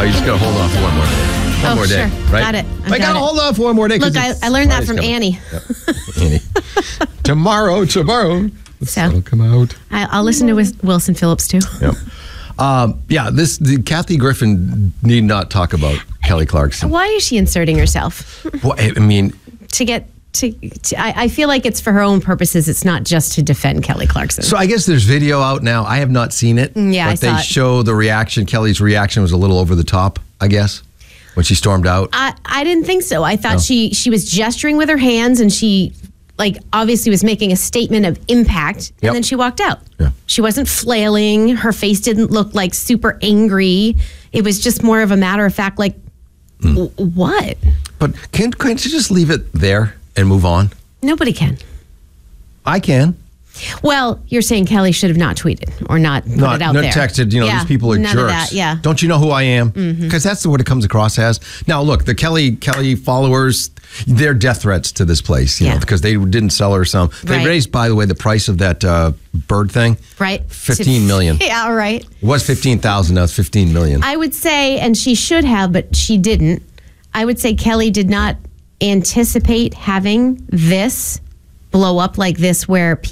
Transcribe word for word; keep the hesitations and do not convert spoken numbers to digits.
you just got to hold off one more day. One oh, more day, sure. right? Got it. I, I got to hold off one more day. Look, I, I learned that from coming. Annie. Yep. Annie. tomorrow, tomorrow. So, It'll come out. I, I'll listen to Wilson Phillips, too. Yep. Um, yeah, this the, Kathy Griffin need not talk about Kelly Clarkson. Why is she inserting herself? Well, I mean... To get... To, to, I, I feel like it's for her own purposes. It's not just to defend Kelly Clarkson. So I guess there's video out now. I have not seen it. Yeah, but I saw they it. show the reaction. Kelly's reaction was a little over the top, I guess, when she stormed out. I, I didn't think so. I thought No. she she was gesturing with her hands, and she like obviously was making a statement of impact, and Yep. then she walked out. Yeah. She wasn't flailing. Her face didn't look like super angry. It was just more of a matter of fact, like, Mm. w- what? But can't, can't you just leave it there and move on? Nobody can. I can. Well, you're saying Kelly should have not tweeted or not put Not, it out not there. texted, you know, Yeah, these people are none jerks. Of that, yeah. Don't you know who I am? Because that's what it comes across as. Now, look, the Kelly Kelly followers, they're death threats to this place, you Yeah. know, because they didn't sell her some. They Right. raised, by the way, the price of that uh, bird thing. Right? fifteen million. Yeah, all right. It was fifteen thousand, now it's fifteen million. I would say, and she should have, but she didn't. I would say Kelly did not anticipate having this blow up like this where